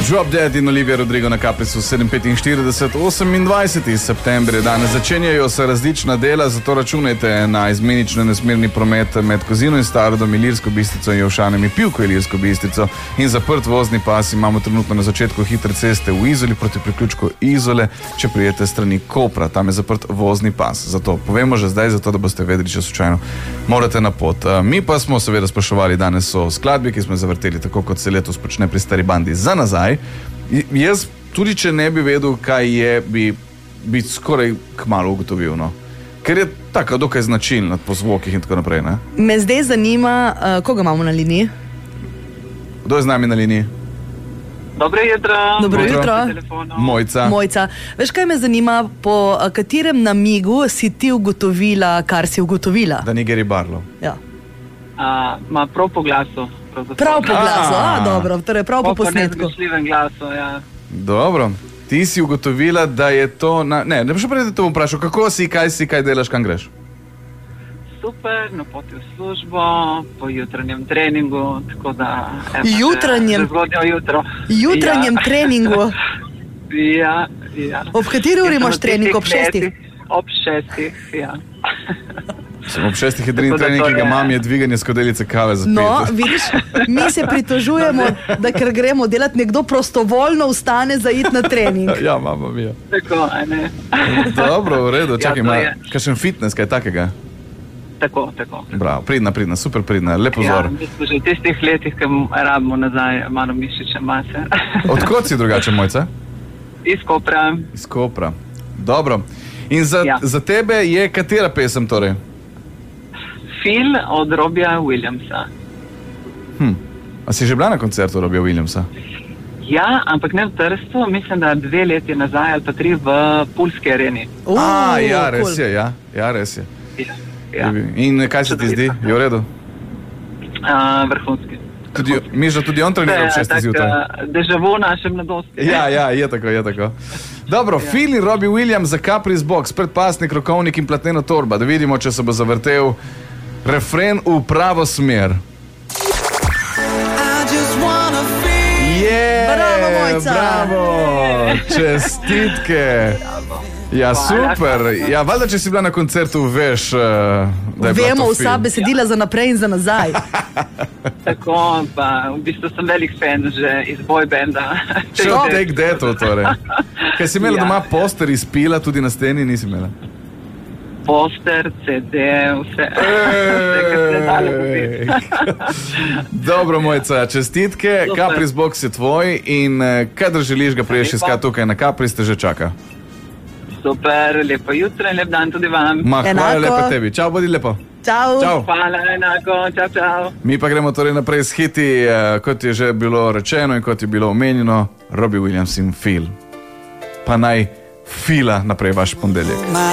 Drop Dead in Olivia Rodrigo na Caprisu 7:45, 28. september je danes. Začenjajo se različna dela, zato računajte na izmenično nesmerni promet med Kozino in Starodom, Ilirsko Bistrico in Jelšanem, Pivko Ilirsko Bistrico in zaprt vozni pas imamo trenutno na začetku hitre ceste v Izoli proti priključku Izole, če prijete strani Kopra, tam je zaprt vozni pas. Zato povemo že zdaj, zato da boste vedeli, če slučajno morate na pot. Mi pa smo seveda spraševali danes o skladbi, ki smo zavrteli tako, kot se letos počne pri Stari bandi za nazaj. Jaz tudi, če ne bi vedel, kaj je, bi skoraj kmalu ugotovil, no. Ker je tako dokaj značilna po zvokih in tako naprej, ne? Me zdaj zanima, koga imamo na liniji? Kdo je z nami na liniji? Dobro jutro. Dobro jutro. Mojca. Veš, kaj me zanima, po katerem namigu si ti ugotovila, kar si ugotovila? Da ni Gary Barlow. Ja. Prav po glasu. Prav po glasu, dobro, torej prav po posnetku. Po nezgrešljivem glasu, ja. Dobro, ti si ugotovila, da je to... Ne bi še prej, da te bom vprašal, kako si, kaj delaš, kam greš? Super, na poti v službo, po jutranjem treningu, tako da... Zgodnjo jutro. Jutranjem treningu? Ja. Ob kateri uri imaš trening? Ob 6? Ob 6, ja. Ob 6 je trening, ki ga imam, je dviganje skodelice kave za 5. No, vidiš, mi se pritožujemo, da ker gremo delati, nekdo prostovoljno vstane za iti na trening. Ja, mama mija. Tako, ne. Dobro, v redu, čakaj, ima kakšen fitness, kaj takega? Tako. Bravo, pridna, super pridna, lep vzor. Ja, mi smo že v tistih letih, ki rabimo nazaj malo mišične mase. Odkot si drugače, Mojca? Iz Kopra. Iz Kopra, dobro. In za tebe je katera pesem torej? Feel od Robija Williamsa. A si že bila na koncertu Robija Williamsa? Ja, ampak ne v Trstu, mislim, da 2 leti nazaj ali pa 3 v Pulski areni. Ja, res je, ja, res je. Ja. In kaj se ti zdi? Je v redu? Vrhunski. Misliš, da tudi on trenira ob 6 zjutraj? Dežavo naše mladosti. Ja, je tako. Dobro, Phil in Robbie Williams za Capri's Box, predpasnik, rokovnik in platnena torba. Da vidimo, če se bo zavrtel refren v pravo smer. Bravo, Mojca! Bravo! Čestitke! Ja, super. Ja, valjda, če si bila na koncertu, veš, da je bila Vemo to vsa besedila za naprej in za nazaj. Tako, pa v bistvu sem velik fan že iz boybanda. Take That-ov, torej. Kaj si imela doma poster iz Pila, tudi na steni nisi imela? Poster, CD, vse, kar se dalo kupiti. Dobro, Mojca, čestitke, Capri's Box je tvoj in kadar želiš ga priješ iskati tukaj na Capris, te že čaka. Super, lepo jutro in lep dan tudi vam. Hvala lepa tebi, čau, bodi lepo. Čau. Hvala, enako, čau. Mi pa gremo torej naprej s hiti, kot je že bilo rečeno in kot je bilo omenjeno, Robbie Williams in Phil. Pa naj fila naprej vaš ponedeljek.